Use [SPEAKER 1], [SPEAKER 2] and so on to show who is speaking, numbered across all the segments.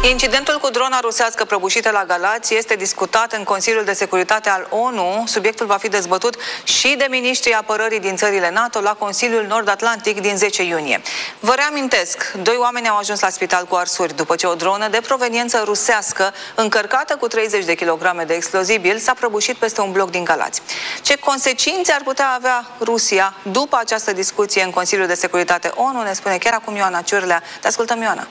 [SPEAKER 1] Incidentul cu drona rusească prăbușită la Galați este discutat în Consiliul de Securitate al ONU. Subiectul va fi dezbătut și de miniștrii apărării din țările NATO la Consiliul Nord-Atlantic din 10 iunie. Vă reamintesc, 2 oameni au ajuns la spital cu arsuri după ce o dronă de proveniență rusească, încărcată cu 30 de kilograme de explozibil, s-a prăbușit peste un bloc din Galați. Ce consecințe ar putea avea Rusia după această discuție în Consiliul de Securitate ONU, ne spune chiar acum Ioana Ciurlea. Te ascultăm, Ioana.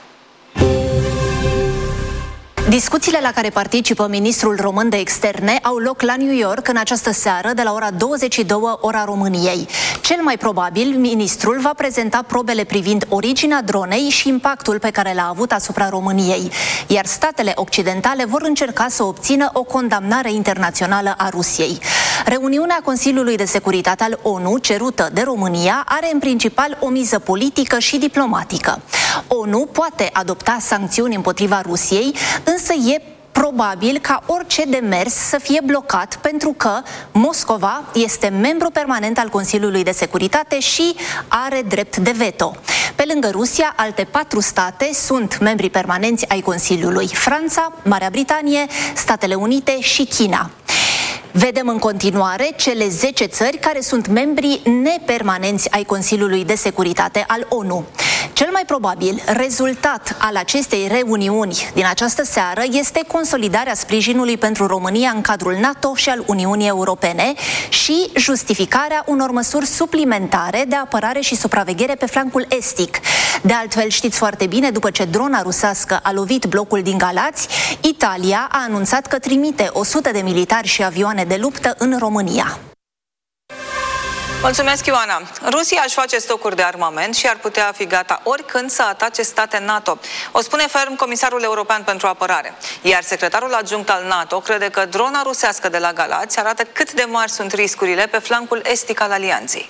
[SPEAKER 2] Discuțiile la care participă ministrul român de externe au loc la New York în această seară de la ora 22, ora României. Cel mai probabil, ministrul va prezenta probele privind originea dronei și impactul pe care l-a avut asupra României, iar statele occidentale vor încerca să obțină o condamnare internațională a Rusiei. Reuniunea Consiliului de Securitate al ONU, cerută de România, are în principal o miză politică și diplomatică. ONU poate adopta sancțiuni împotriva Rusiei, însă e probabil ca orice demers să fie blocat pentru că Moscova este membru permanent al Consiliului de Securitate și are drept de veto. Pe lângă Rusia, alte 4 state sunt membri permanenți ai Consiliului: Franța, Marea Britanie, Statele Unite și China. Vedem în continuare cele 10 țări care sunt membri nepermanenți ai Consiliului de Securitate al ONU. Cel mai probabil rezultat al acestei reuniuni din această seară este consolidarea sprijinului pentru România în cadrul NATO și al Uniunii Europene și justificarea unor măsuri suplimentare de apărare și supraveghere pe flancul estic. De altfel, știți foarte bine, după ce drona rusească a lovit blocul din Galați, Italia a anunțat că trimite 100 de militari și avioane de luptă în România.
[SPEAKER 1] Mulțumesc, Ioana. Rusia își face stocuri de armament și ar putea fi gata oricând să atace state NATO. O spune ferm comisarul european pentru apărare. Iar secretarul adjunct al NATO crede că drona rusească de la Galați arată cât de mari sunt riscurile pe flancul estic al alianței.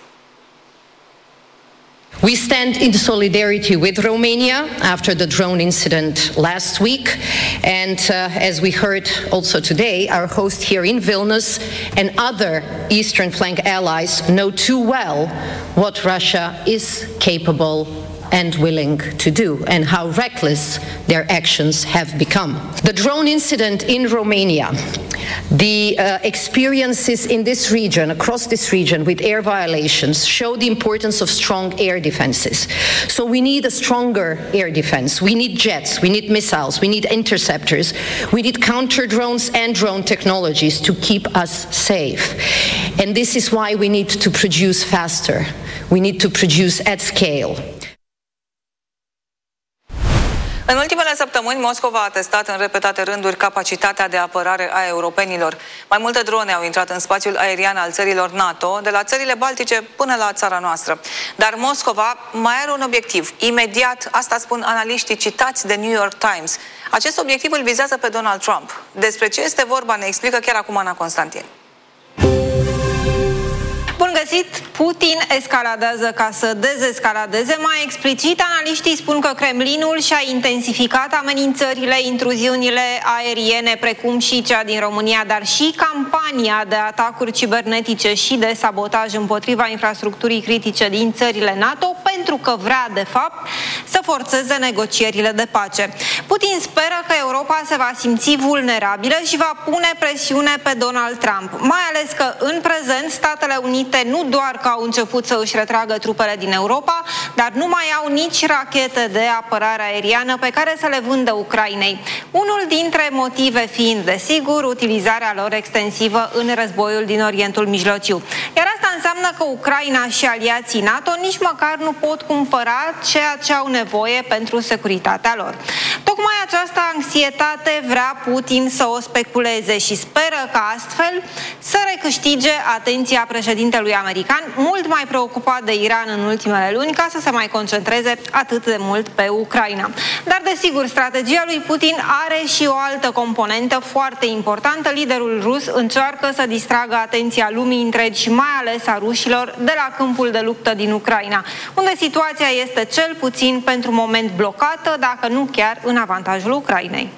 [SPEAKER 3] We stand in solidarity with Romania after the drone incident last week, and as we heard also today, our host here in Vilnius and other Eastern flank allies know too well what Russia is capable and willing to do, and how reckless their actions have become. The drone incident in Romania, the experiences in this region, across this region, with air violations show the importance of strong air defenses. So we need a stronger air defense. We need jets, we need missiles, we need interceptors, we need counter drones and drone technologies to keep us safe. And this is why we need to produce faster. We need to produce at scale.
[SPEAKER 1] În ultimele săptămâni, Moscova a testat în repetate rânduri capacitatea de apărare a europenilor. Mai multe drone au intrat în spațiul aerian al țărilor NATO, de la țările Baltice până la țara noastră. Dar Moscova mai are un obiectiv. Imediat, asta spun analiștii citați de New York Times. Acest obiectiv îl vizează pe Donald Trump. Despre ce este vorba ne explică chiar acum Ana Constantin.
[SPEAKER 4] Bun găsit! Putin escaladează ca să dezescaladeze. Mai explicit, analiștii spun că Kremlinul și-a intensificat amenințările, intruziunile aeriene, precum și cea din România, dar și campania de atacuri cibernetice și de sabotaj împotriva infrastructurii critice din țările NATO, pentru că vrea, de fapt, să forțeze negocierile de pace. Putin speră că Europa se va simți vulnerabilă și va pune presiune pe Donald Trump, mai ales că, în prezent, Statele Unite nu doar că au început să își retragă trupele din Europa, dar nu mai au nici rachete de apărare aeriană pe care să le vândă Ucrainei. Unul dintre motive fiind, desigur, utilizarea lor extensivă în războiul din Orientul Mijlociu. Iar asta înseamnă că Ucraina și aliații NATO nici măcar nu pot cumpăra ceea ce au nevoie pentru securitatea lor. Tocmai această anxietate vrea Putin să o speculeze și speră că astfel să recâștige atenția președintelui american, mult mai preocupat de Iran în ultimele luni, ca să se mai concentreze atât de mult pe Ucraina. Dar, desigur, strategia lui Putin are și o altă componentă foarte importantă. Liderul rus încearcă să distragă atenția lumii întregi și mai ales a rușilor de la câmpul de luptă din Ucraina, unde situația este cel puțin pentru moment blocată, dacă nu chiar în avantajul Ucrainei.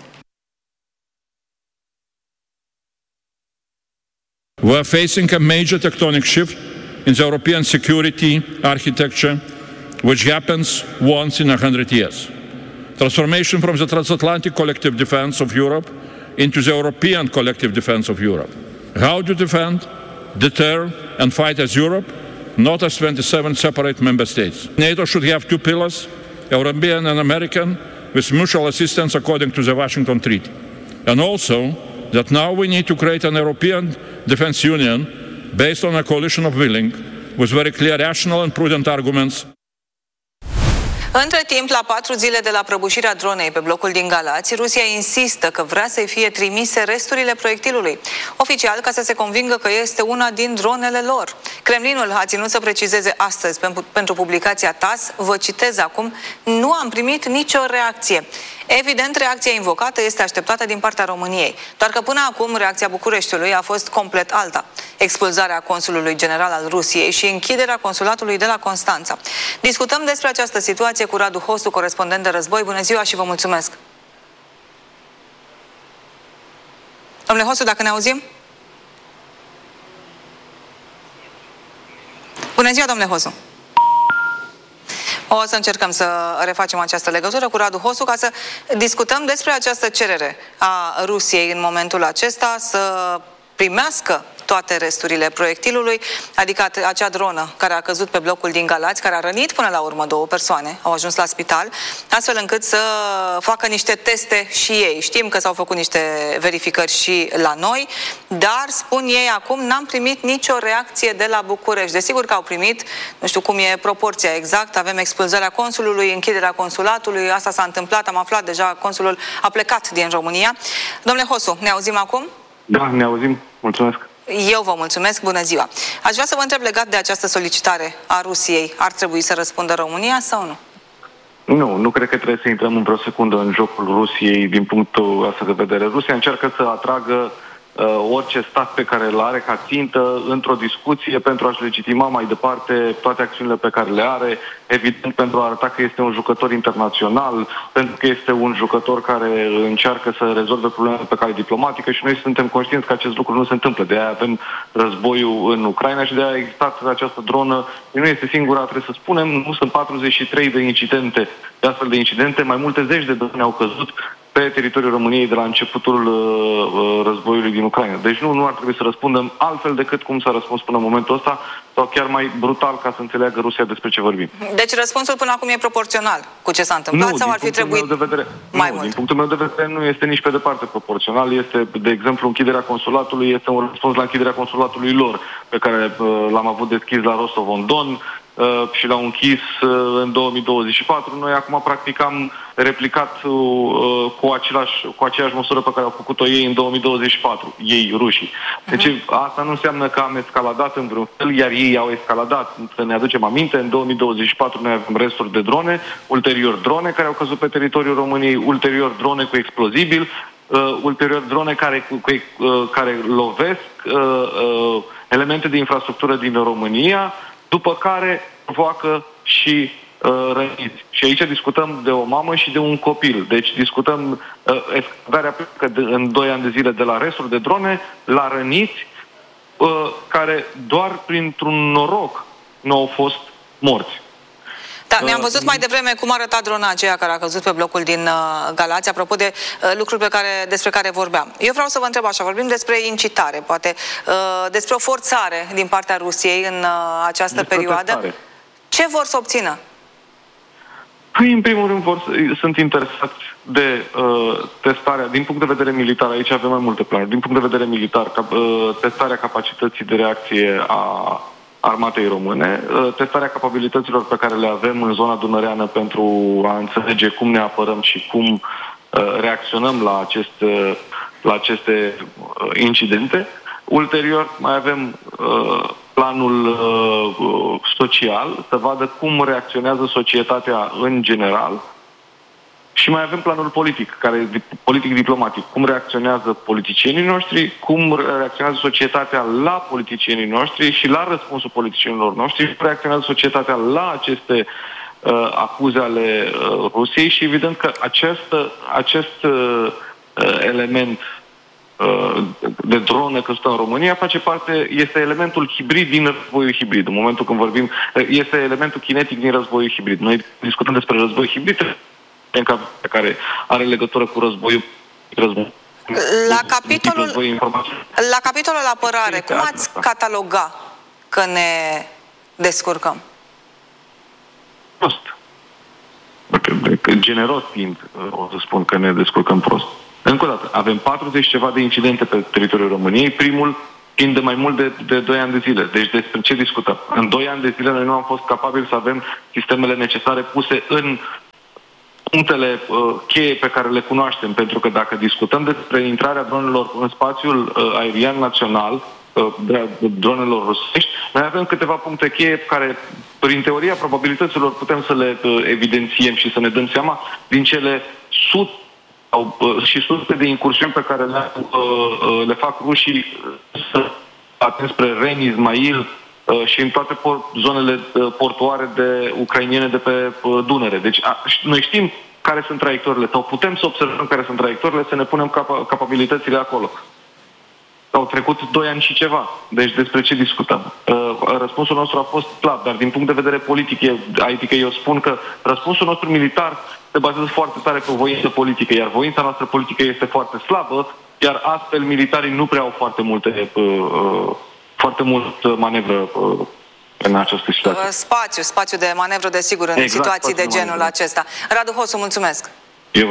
[SPEAKER 5] We are facing a major tectonic shift in the European security architecture, which happens once in 100 years. transformation from the transatlantic collective defense of Europe into the European collective defense of Europe. How to defend, deter, and fight as Europe, not as 27 separate member states. NATO should have two pillars, European and American, with mutual assistance according to the Washington Treaty. And also that now we need to create an European defense union based on a coalition of willing, with very clear, rational and prudent arguments.
[SPEAKER 1] Între timp, la 4 zile de la prăbușirea dronei pe blocul din Galați, Rusia insistă că vrea să-i fie trimise resturile proiectilului, oficial ca să se convingă că este una din dronele lor. Kremlinul a ținut să precizeze astăzi pentru publicația TASS, vă citez acum, nu am primit nicio reacție. Evident, reacția invocată este așteptată din partea României, doar că până acum reacția Bucureștiului a fost complet alta. Expulzarea consulului general al Rusiei și închiderea consulatului de la Constanța. Discutăm despre această situație cu Radu Hosu, corespondent de război. Bună ziua și vă mulțumesc! Domnule Hosu, dacă ne auzim? Bună ziua, domnule Hosu! O să încercăm să refacem această legătură cu Radu Hosu ca să discutăm despre această cerere a Rusiei în momentul acesta să primească toate resturile proiectilului, adică acea dronă care a căzut pe blocul din Galați, care a rănit până la urmă 2 persoane, au ajuns la spital, astfel încât să facă niște teste și ei. Știm că s-au făcut niște verificări și la noi, dar, spun ei acum, n-am primit nicio reacție de la București. Desigur că au primit, nu știu cum e proporția exact, avem expulzarea consulului, închiderea consulatului, asta s-a întâmplat, am aflat deja, consulul a plecat din România. Domnule Hosu, ne auzim acum?
[SPEAKER 6] Da, ne auzim. Mulțumesc.
[SPEAKER 1] Eu vă mulțumesc, bună ziua. Aș vrea să vă întreb legat de această solicitare a Rusiei. Ar trebui să răspundă România sau nu?
[SPEAKER 6] Nu cred că trebuie să intrăm într-o secundă în jocul Rusiei din punctul ăsta de vedere. Rusia încearcă să atragă orice stat pe care îl are ca țintă într-o discuție pentru a-și legitima mai departe toate acțiunile pe care le are, evident pentru a arăta că este un jucător internațional, pentru că este un jucător care încearcă să rezolve problemele pe cale diplomatică și noi suntem conștienți că acest lucru nu se întâmplă. De aia avem războiul în Ucraina și de aia a existat această dronă. Nu este singura, trebuie să spunem, nu sunt 43 de incidente, de astfel de incidente, mai multe zeci de drone au căzut pe teritoriul României de la începutul războiului din Ucraina. Deci nu ar trebui să răspundem altfel decât cum s-a răspuns până în momentul ăsta, sau chiar mai brutal ca să înțeleagă Rusia despre ce vorbim.
[SPEAKER 1] Deci răspunsul până acum e proporțional cu ce s-a întâmplat sau ar fi trebuit mai mult?
[SPEAKER 6] Din punctul meu de vedere nu este nici pe departe proporțional. Este, de exemplu, închiderea consulatului, este un răspuns la închiderea consulatului lor, pe care l-am avut deschis la Rostov-on-Don și l-au închis în 2024. Noi acum practic am replicat cu aceeași măsură pe care au făcut-o ei în 2024, ei rușii. Deci asta nu înseamnă că am escaladat în vreun fel, iar ei au escaladat. Să ne aducem aminte, în 2024 noi avem resturi de drone, ulterior drone care au căzut pe teritoriul României, ulterior drone cu explozibil, ulterior drone care lovesc elemente de infrastructură din România, după care provoacă și răniți. Și aici discutăm de o mamă și de un copil. Deci discutăm escaladarea în 2 ani de zile de la resturi de drone la răniți care doar printr-un noroc nu au fost morți.
[SPEAKER 1] Da, ne-am văzut mai devreme cum arăta drona aceea care a căzut pe blocul din Galați, apropo de lucruri despre care vorbeam. Eu vreau să vă întreb așa, vorbim despre incitare, poate despre o forțare din partea Rusiei în această perioadă. Ce vor să obțină?
[SPEAKER 6] Păi, în primul rând, sunt interesați de testarea, din punct de vedere militar, aici avem mai multe planuri, din punct de vedere militar, testarea capacității de reacție a armatei române, testarea capabilităților pe care le avem în zona dunăreană pentru a înțelege cum ne apărăm și cum reacționăm la aceste incidente. Ulterior mai avem planul social, să vadă cum reacționează societatea în general, și mai avem planul politic, care e politic-diplomatic. Cum reacționează politicienii noștri, cum reacționează societatea la politicienii noștri și la răspunsul politicienilor noștri, cum reacționează societatea la aceste acuze ale Rusiei și evident că acest element de dronă căzută în România face parte, este elementul hibrid din războiul hibrid. În momentul când vorbim, este elementul kinetic din războiul hibrid. Noi discutăm despre război hibrid, pe care are legătură cu războiul.
[SPEAKER 1] La capitolul apărare, cum ați cataloga că ne descurcăm?
[SPEAKER 6] Prost. Generos fiind, o să spun că ne descurcăm prost. Încă o dată, avem 40 ceva de incidente pe teritoriul României, primul fiind de mai mult de 2 ani de zile. Deci despre ce discutăm? În 2 ani de zile noi nu am fost capabili să avem sistemele necesare puse în punctele cheie pe care le cunoaștem, pentru că dacă discutăm despre intrarea dronelor în spațiul aerian național, dronelor rusești, noi avem câteva puncte cheie care, prin teoria probabilităților, putem să le evidențiem și să ne dăm seama din cele sute de incursiuni pe care le fac rușii spre Ren, Ismail și în toate zonele portoare ucrainene de pe Dunăre. Deci noi știm care sunt traiectoriile sau putem să observăm care sunt traiectoriile, să ne punem capabilitățile acolo. Au trecut 2 ani și ceva. Deci despre ce discutăm? Răspunsul nostru a fost slab, dar din punct de vedere politic, adică eu spun că răspunsul nostru militar se bazează foarte tare pe voință politică, iar voința noastră politică este foarte slabă, iar astfel militarii nu prea au foarte mult manevră în această situație.
[SPEAKER 1] Spațiu de manevră, desigur, în situații de genul acesta. Radu Hosu, mulțumesc!
[SPEAKER 6] Eu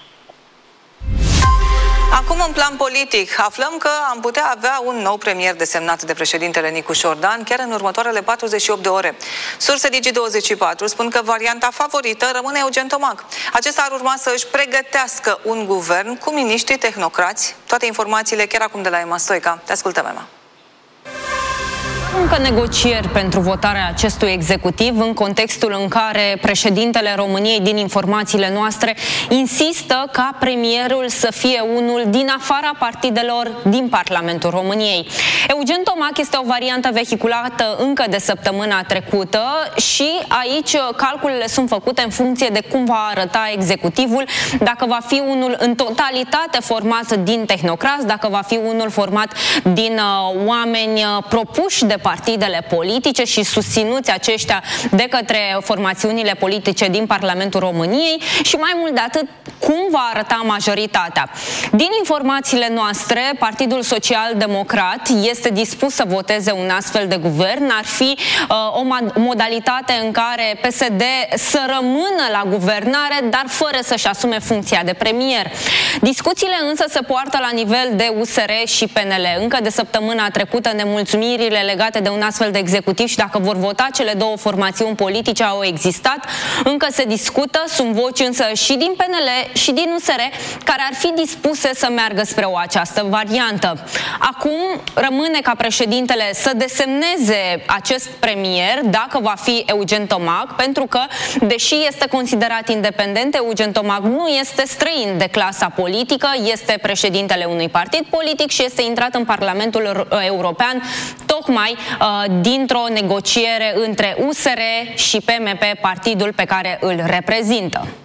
[SPEAKER 1] Acum, în plan politic, aflăm că am putea avea un nou premier desemnat de președintele Nicu Șordan chiar în următoarele 48 de ore. Surse Digi24 spun că varianta favorită rămâne Eugen Tomac. Acesta ar urma să își pregătească un guvern cu miniștri tehnocrați. Toate informațiile chiar acum de la Emma Stoica. Te ascultăm, Emma.
[SPEAKER 7] Încă negocieri pentru votarea acestui executiv în contextul în care președintele României, din informațiile noastre, insistă ca premierul să fie unul din afara partidelor din Parlamentul României. Eugen Tomac este o variantă vehiculată încă de săptămâna trecută și aici calculele sunt făcute în funcție de cum va arăta executivul, dacă va fi unul în totalitate format din tehnocrați, dacă va fi unul format din oameni propuși de partidele politice și susținuți aceștia de către formațiunile politice din Parlamentul României și mai mult de atât, cum va arăta majoritatea. Din informațiile noastre, Partidul Social-Democrat este dispus să voteze un astfel de guvern. Ar fi o modalitate în care PSD să rămână la guvernare, dar fără să-și asume funcția de premier. Discuțiile însă se poartă la nivel de USR și PNL. Încă de săptămâna trecută, nemulțumirile legate de un astfel de executiv și dacă vor vota cele două formațiuni politice au existat. Încă se discută, sunt voci însă și din PNL și din USR care ar fi dispuse să meargă spre această variantă. Acum rămâne ca președintele să desemneze acest premier, dacă va fi Eugen Tomac, pentru că, deși este considerat independent, Eugen Tomac nu este străin de clasa politică, este președintele unui partid politic și este intrat în Parlamentul European tocmai dintr-o negociere între USR și PMP, partidul pe care îl reprezintă.